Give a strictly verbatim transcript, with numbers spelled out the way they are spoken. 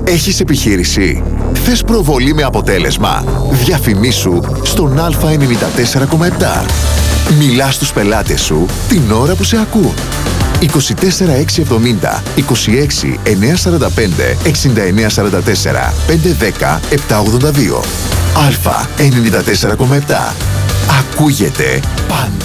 Έχεις επιχείρηση? Θες προβολή με αποτέλεσμα? Διαφημίσου στον Α ενενήντα τέσσερα κόμμα επτά. Μιλάς στους πελάτες σου την ώρα που σε ακούν. είκοσι τέσσερα έξι εβδομήντα, είκοσι έξι εννιακόσια σαράντα πέντε, εξήντα εννέα σαράντα τέσσερα, πεντακόσια δέκα, επτακόσια ογδόντα δύο. Α ενενήντα τέσσερα κόμμα επτά. Ακούγεται πάντα.